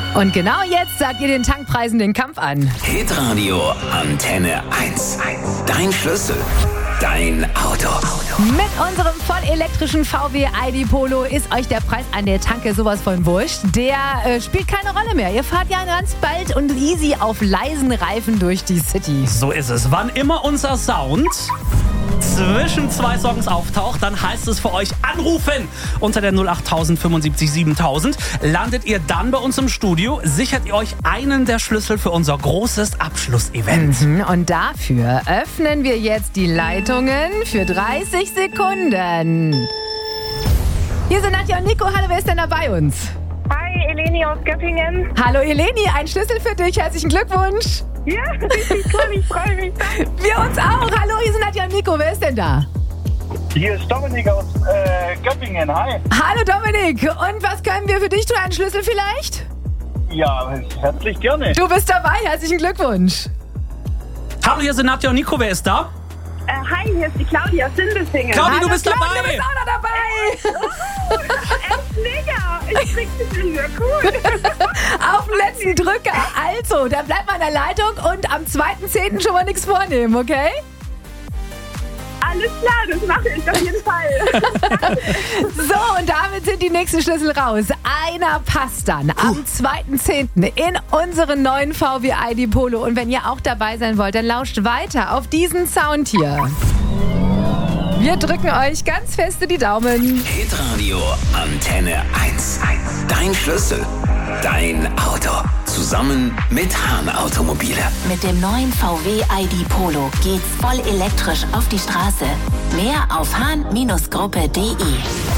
Und genau jetzt sagt ihr den Tankpreisen den Kampf an. Hitradio Antenne 1. Dein Schlüssel. Dein Auto. Mit unserem vollelektrischen VW ID Polo ist euch der Preis an der Tanke sowas von wurscht. Der spielt keine Rolle mehr. Ihr fahrt ja ganz bald und easy auf leisen Reifen durch die City. So ist es. Wann immer unser Sound zwischen zwei Songs auftaucht, dann heißt es für euch anrufen. Unter der 08000 75 7000 landet ihr dann bei uns im Studio, sichert ihr euch einen der Schlüssel für unser großes Abschlussevent. Und dafür öffnen wir jetzt die Leitungen für 30 Sekunden. Hier sind Nadja und Nico. Hallo, wer ist denn da bei uns? Hi, Eleni aus Göppingen. Hallo Eleni, ein Schlüssel für dich. Herzlichen Glückwunsch. Ja, richtig cool, ich freue mich. Wir uns auch. Hallo, hier sind Nadja und Nico. Wer ist denn da? Hier ist Dominik aus Göppingen. Hi. Hallo Dominik. Und was können wir für dich tun? Einen Schlüssel vielleicht? Ja, herzlich gerne. Du bist dabei. Herzlichen Glückwunsch. Hallo, hier sind Nadja und Nico. Wer ist da? Hi, hier ist die Claudia aus Sindelfingen. Claudia, du bist Claudia, dabei. Du bist auch noch dabei. Echt mega. Ich krieg das wieder cool. Auf den letzten Drücker. Also, dann bleibt mal in der Leitung und am 2.10. schon mal nichts vornehmen, okay? Alles klar, das mache ich auf jeden Fall. So, und damit sind die nächsten Schlüssel raus. Einer passt dann am 2.10. in unseren neuen VW ID Polo. Und wenn ihr auch dabei sein wollt, dann lauscht weiter auf diesen Sound hier. Wir drücken euch ganz feste die Daumen. Hitradio Antenne 1. Dein Schlüssel. Dein Auto. Zusammen mit Hahn Automobile. Mit dem neuen VW ID Polo geht's voll elektrisch auf die Straße. Mehr auf hahn-gruppe.de.